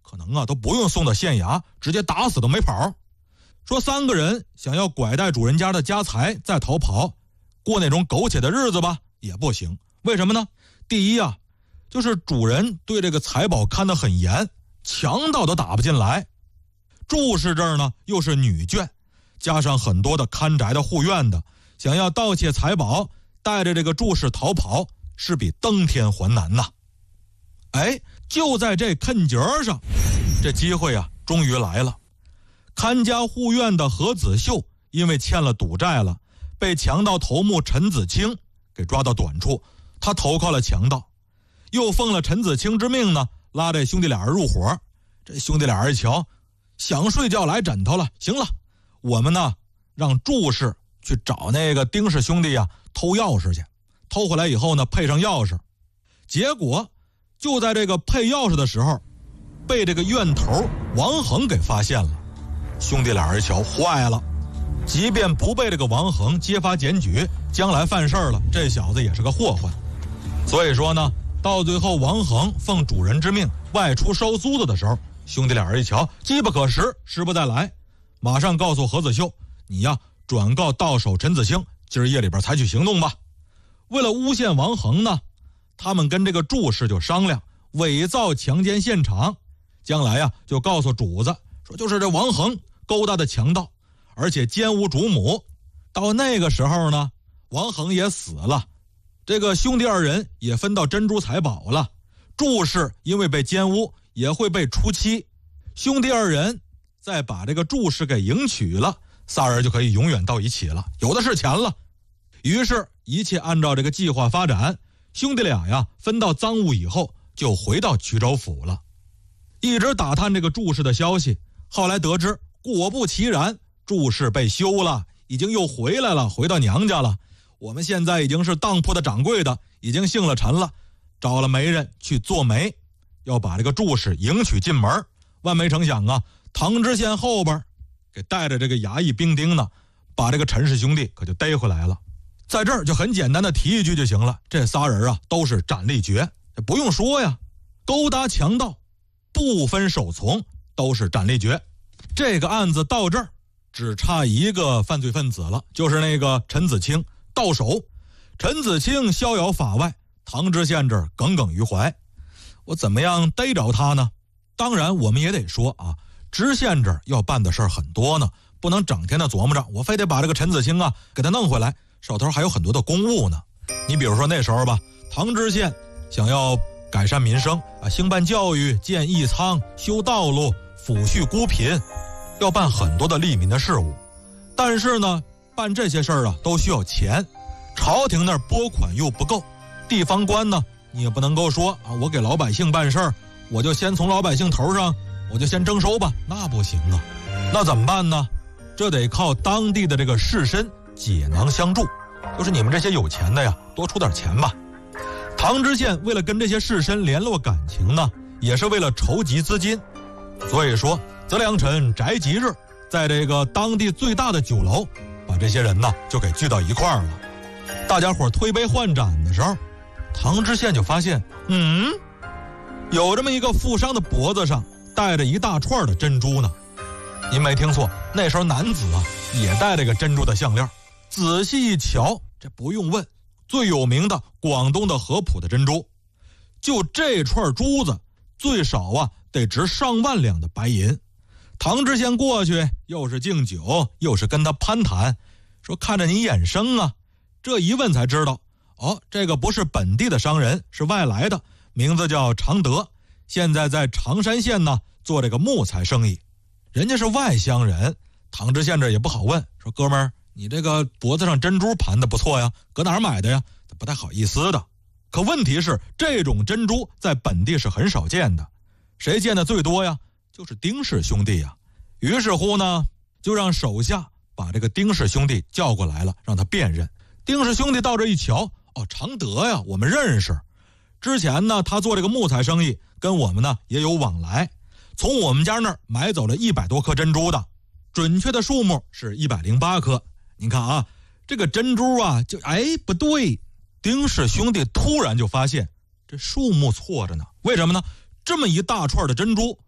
可能啊都不用送到县衙，直接打死都没跑。说3个人想要拐带主人家的家财再逃跑，过那种苟且的日子吧，也不行。为什么呢？第一啊，就是主人对这个财宝看得很严，强盗都打不进来。祝氏这儿呢又是女眷，加上很多的看宅的护院的，想要盗窃财宝，带着这个祝氏逃跑，是比登天还难呐。就在这坎节上，这机会啊终于来了。看家护院的何子秀因为欠了赌债了，被强盗头目陈子清给抓到短处，他投靠了强盗，又奉了陈子清之命呢，拉这兄弟俩人入伙。这兄弟俩人一瞧，想睡觉来枕头了，行了，我们呢让祝氏去找那个丁氏兄弟啊偷钥匙去，偷回来以后呢配上钥匙。结果就在这个配钥匙的时候，被这个院头王恒给发现了。兄弟俩人一瞧，坏了，即便不被这个王恒揭发检举，将来犯事了，这小子也是个祸患。所以说呢，到最后王恒奉主人之命外出收租子的时候，兄弟俩人一瞧，机不可失，失不再来，马上告诉何子秀，你呀转告到手陈子清，今儿夜里边采取行动吧。为了诬陷王恒呢，他们跟这个祝氏就商量伪造强奸现场，将来呀就告诉主子说，就是这王恒勾搭的强盗，而且奸污主母。到那个时候呢，王恒也死了，这个兄弟二人也分到珍珠财宝了，祝氏因为被奸污也会被出妻，兄弟二人再把这个祝氏给迎娶了，3人就可以永远到一起了，有的是钱了。于是一切按照这个计划发展，兄弟俩呀分到赃物以后就回到衢州府了，一直打探这个祝氏的消息。后来得知，果不其然，祝氏被休了，已经又回来了，回到娘家了。我们现在已经是当铺的掌柜的，已经姓了陈了，找了媒人去做媒，要把这个祝氏迎娶进门。万没成想啊，唐知县后边给带着这个衙役兵丁呢，把这个陈氏兄弟可就逮回来了。在这儿就很简单的提一句就行了，这仨人啊都是斩立决，这不用说呀，勾搭强盗不分首从，都是斩立决。这个案子到这儿只差一个犯罪分子了，就是那个陈子清到手。陈子清逍遥法外，唐知县这儿耿耿于怀，我怎么样逮着他呢？当然我们也得说啊，知县这儿要办的事儿很多呢，不能整天的琢磨着我非得把这个陈子清啊给他弄回来，手头还有很多的公务呢。你比如说那时候吧，唐知县想要改善民生啊，兴办教育，建义仓，修道路，抚恤孤贫，要办很多的利民的事务。但是呢，办这些事儿啊都需要钱，朝廷那儿拨款又不够，地方官呢你也不能够说啊，我给老百姓办事儿，我就先从老百姓头上我就先征收吧，那不行啊。那怎么办呢？这得靠当地的这个士绅解囊相助，就是你们这些有钱的呀，多出点钱吧。唐知县为了跟这些士绅联络感情呢，也是为了筹集资金，所以说择良辰宅吉日，在这个当地最大的酒楼，把这些人呢就给聚到一块儿了。大家伙推杯换盏的时候，唐知县就发现，有这么一个富商的脖子上戴着一大串的珍珠呢。您没听错，那时候男子啊也戴这个珍珠的项链。仔细一瞧，这不用问，最有名的广东的合浦的珍珠，就这串珠子最少啊得值上万两的白银。唐知县过去又是敬酒又是跟他攀谈，说看着你眼生啊。这一问才知道，这个不是本地的商人，是外来的，名字叫常德，现在在常山县呢做这个木材生意。人家是外乡人，唐知县这也不好问，说哥们儿，你这个脖子上珍珠盘的不错呀，搁哪儿买的呀？不太好意思的。可问题是这种珍珠在本地是很少见的，谁见的最多呀？就是丁氏兄弟呀。于是乎呢，就让手下把这个丁氏兄弟叫过来了，让他辨认。丁氏兄弟到这一瞧，常德呀，我们认识。之前呢，他做这个木材生意，跟我们呢也有往来，从我们家那儿买走了100多颗珍珠的，准确的数目是108颗。您看啊，这个珍珠啊，就不对。丁氏兄弟突然就发现这数目错着呢。为什么呢？这么一大串的珍珠，